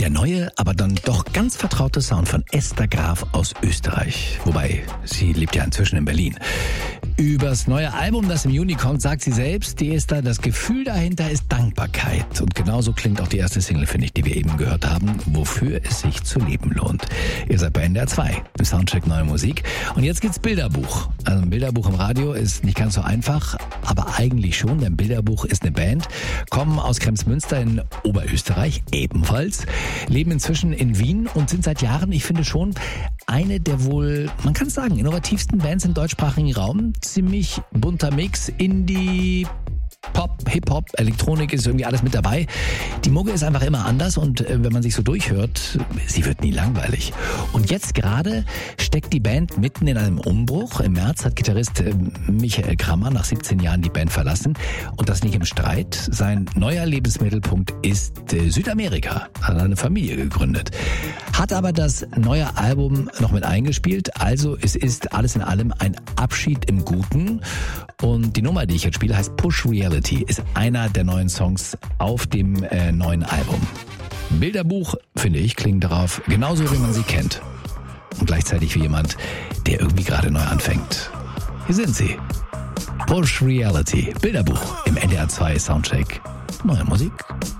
Der neue, aber dann doch ganz vertraute Sound von Esther Graf aus Österreich. Wobei, sie lebt ja inzwischen in Berlin. Übers neue Album, das im Juni kommt, sagt sie selbst, die Esther, das Gefühl dahinter ist Dankbarkeit. Und genauso klingt auch die erste Single, finde ich, die wir eben gehört haben, wofür es sich zu leben lohnt. Ihr seid bei NDR 2 im Soundcheck Neue Musik. Und jetzt geht's Bilderbuch. Also ein Bilderbuch im Radio ist nicht ganz so einfach, aber eigentlich schon, denn Bilderbuch ist eine Band, kommen aus Kremsmünster in Oberösterreich ebenfalls, leben inzwischen in Wien und sind seit Jahren, ich finde schon, eine der wohl, man kann es sagen, innovativsten Bands im deutschsprachigen Raum. Ziemlich bunter Mix, Indie, Pop, Hip-Hop, Elektronik ist irgendwie alles mit dabei. Die Mucke ist einfach immer anders und wenn man sich so durchhört, sie wird nie langweilig. Und jetzt gerade steckt die Band mitten in einem Umbruch. Im März hat Gitarrist Michael Krammer nach 17 Jahren die Band verlassen und das nicht im Streit. Sein neuer Lebensmittelpunkt ist Südamerika. Hat eine Familie gegründet. Hat aber das neue Album noch mit eingespielt. Also es ist alles in allem ein Abschied im Guten. Und die Nummer, die ich jetzt spiele, heißt Push Reality, ist einer der neuen Songs auf dem neuen Album. Bilderbuch, finde ich, klingt darauf genauso, wie man sie kennt. Und gleichzeitig wie jemand, der irgendwie gerade neu anfängt. Hier sind sie. Push Reality, Bilderbuch im NDR 2 Soundcheck. Neue Musik.